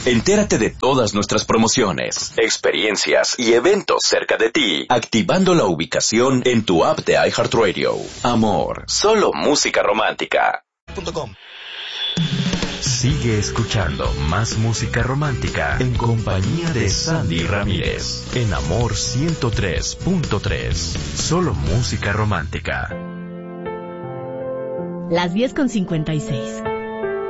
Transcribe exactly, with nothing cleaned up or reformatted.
Entérate de todas nuestras promociones, experiencias y eventos cerca de ti, activando la ubicación en tu app de iHeartRadio. Amor, solo música romántica. Sigue escuchando más música romántica en compañía de Sandy Ramírez en Amor ciento tres punto tres. Solo música romántica. Las diez con cincuenta y seis.